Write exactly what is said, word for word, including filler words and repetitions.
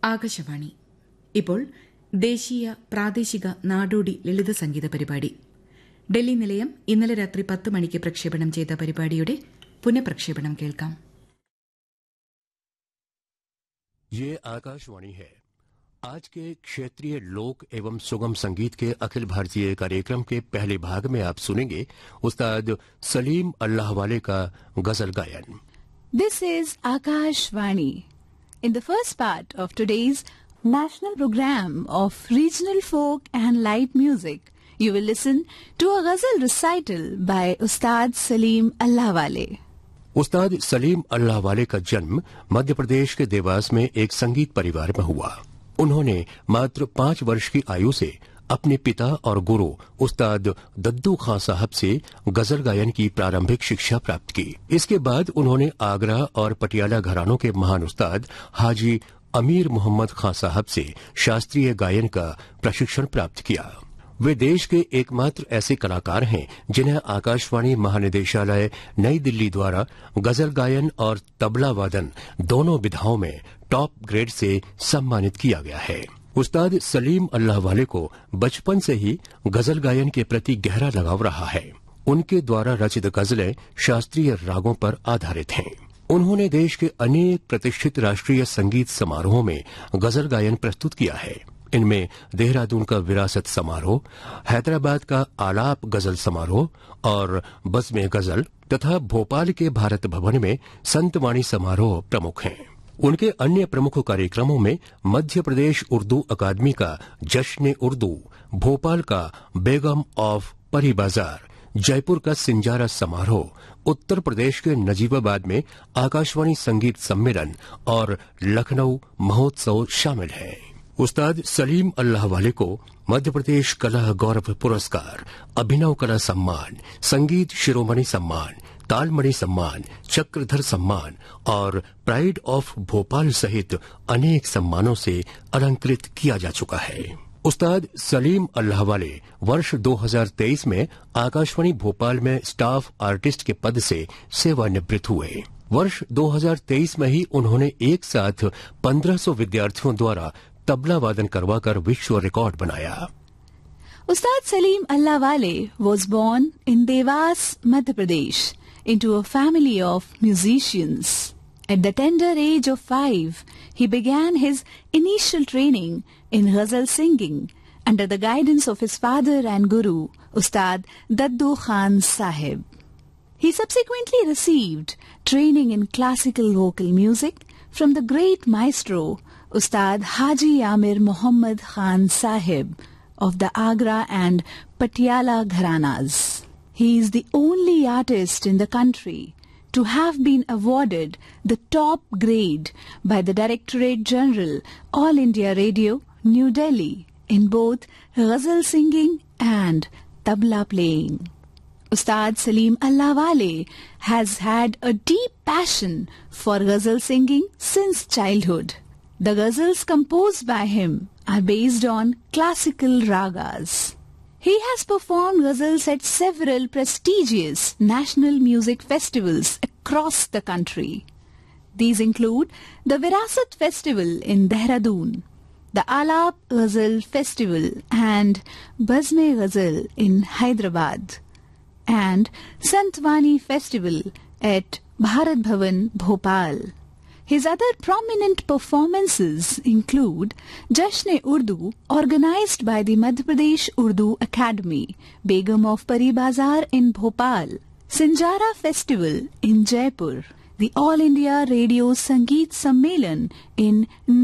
ആകാശവാണി. ഇപ്പോൾ ദേശീയ പ്രാദേശിക നാടോടി ലളിത സംഗീത പരിപാടി. ഡൽഹി നിലയം ഇന്നലെ രാത്രി പത്ത് മണിക്ക് പ്രക്ഷേപണം ചെയ്ത പരിപാടിയുടെ പുനഃപ്രക്ഷേപണം കേൾക്കാം. ये आकाशवाणी है. आज के क्षेत्रीय लोक एवं सुगम संगीत के अखिल भारतीय कार्यक्रम के पहले भाग में आप सुनेंगे उस्ताद सलीम अल्लाहवाले का गजल गायन. This is Akashvani. In the first part of today's national program of regional folk and light music, you will listen to a ghazal recital by Ustad Salim Allahwale. उस्ताद सलीम अल्लाहवाले का जन्म मध्य प्रदेश के देवास में एक संगीत परिवार में हुआ. उन्होंने मात्र पांच वर्ष की आयु से अपने पिता और गुरु उस्ताद दद्दू खां साहब से गजल गायन की प्रारंभिक शिक्षा प्राप्त की. इसके बाद उन्होंने आगरा और पटियाला घरानों के महान उस्ताद हाजी अमीर मोहम्मद खां साहब से शास्त्रीय गायन का प्रशिक्षण प्राप्त किया. वे देश के एकमात्र ऐसे कलाकार हैं जिन्हें आकाशवाणी महानिदेशालय नई दिल्ली द्वारा गजल गायन और तबला वादन दोनों विधाओं में टॉप ग्रेड से सम्मानित किया गया है. उस्ताद सलीम अल्लाहवाले को बचपन से ही गजल गायन के प्रति गहरा लगाव रहा है. उनके द्वारा रचित गजलें शास्त्रीय रागों पर आधारित हैं. उन्होंने देश के अनेक प्रतिष्ठित राष्ट्रीय संगीत समारोहों में गजल गायन प्रस्तुत किया है. इनमें देहरादून का विरासत समारोह, हैदराबाद का आलाप गजल समारोह और बज़्म गजल तथा भोपाल के भारत भवन में संतवाणी समारोह प्रमुख हैं. उनके अन्य प्रमुख कार्यक्रमों में मध्य प्रदेश उर्दू अकादमी का जश्न उर्दू, भोपाल का बेगम ऑफ परी बाजार, जयपुर का सिंजारा समारोह, उत्तर प्रदेश के नजीबाबाद में आकाशवाणी संगीत सम्मेलन और लखनऊ महोत्सव शामिल हैं. उस्ताद सलीम अल्लाहवाले को मध्य प्रदेश कला गौरव पुरस्कार, अभिनव कला सम्मान, संगीत शिरोमणि सम्मान, तालमणि सम्मान, चक्रधर सम्मान और प्राइड ऑफ भोपाल सहित अनेक सम्मानों से अलंकृत किया जा चुका है. उस्ताद सलीम अल्लाहवाले वर्ष दो हज़ार तेईस में आकाशवाणी भोपाल में स्टाफ आर्टिस्ट के पद से सेवानिवृत्त हुए. वर्ष दो हज़ार तेईस में ही उन्होंने एक साथ पंद्रह सौ विद्यार्थियों द्वारा तबला वादन करवाकर विश्व रिकॉर्ड बनाया. Ustad Salim Allahwale was born in Devas, Madhya Pradesh, into a family of musicians. At the tender age of five, he began his initial training in ghazal singing under the guidance of his father and guru, Ustad Daddu Khan Sahib. He subsequently received training in classical vocal music from the great maestro Ustad Haji Amir Mohammad Khan Sahib of the Agra and Patiala Gharanas. He is the only artist in the country to have been awarded the top grade by the Directorate General All India Radio, New Delhi, in both ghazal singing and tabla playing. Ustad Salim Allahwale has had a deep passion for ghazal singing since childhood. The ghazals composed by him are based on classical ragas. He has performed ghazals at several prestigious national music festivals across the country. These include the Virasat Festival in Dehradun, the Alap Ghazal Festival and Bज़्म Ghazal in Hyderabad, and Santwani Festival at Bharat Bhavan, Bhopal. His other prominent performances include Jashn Urdu, organized by the Madhya Pradesh Urdu Academy, Begum of Pari Bazaar in Bhopal, Sinjara Festival in Jaipur, the All India Radio Sangeet Sammelan in